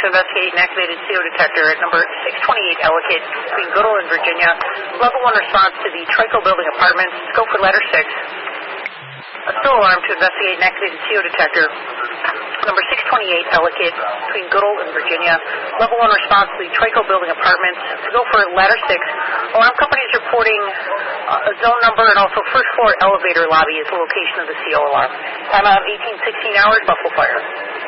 to investigate an activated CO detector at number 628 Ellicott between Goodall and Virginia. Level 1 response to the Trico Building Apartments. Scope for letter 6. A still alarm to investigate an activated CO detector. Number 628 Ellicott between Goodall and Virginia. Level 1 response to the Trico Building Apartments. Go for ladder 6. Alarm company is reporting a zone number and also first floor elevator lobby is the location of the CO alarm. Time out 1816 hours, Buffalo Fire.